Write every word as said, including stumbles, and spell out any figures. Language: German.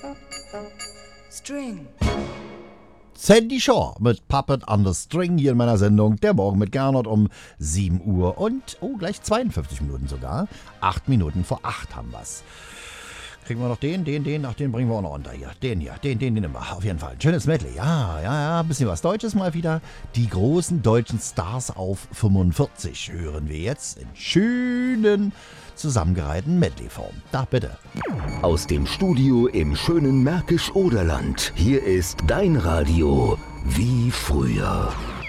String. Sandy Shaw mit Puppet on the String hier in meiner Sendung Der Morgen mit Gernot um sieben Uhr und, oh, gleich zweiundfünfzig Minuten sogar. Acht Minuten vor acht haben wir's. Kriegen wir noch den, den, den, ach, den bringen wir auch noch unter hier. Den hier, den, den, den immer. Auf jeden Fall. Ein schönes Medley. Ja, ja, ja, ein bisschen was Deutsches mal wieder. Die großen deutschen Stars auf fünfundvierzig hören wir jetzt in schönen, zusammengereihten Medley-Form. Da bitte. Aus dem Studio im schönen Märkisch-Oderland. Hier ist dein Radio wie früher.